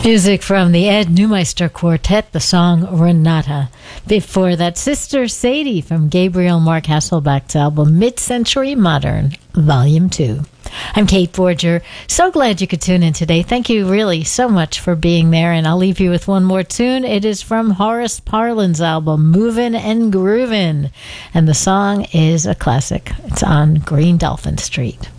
Music from the Ed Neumeister Quartet, the song Renata. Before that, Sister Sadie from Gabriel Mark Hasselbeck's album Mid-Century Modern, Volume 2. I'm Kate Borger. So glad you could tune in today. Thank you really so much for being there, and I'll leave you with one more tune. It is from Horace Parlan's album, Movin' and Groovin', and the song is a classic. It's on Green Dolphin Street.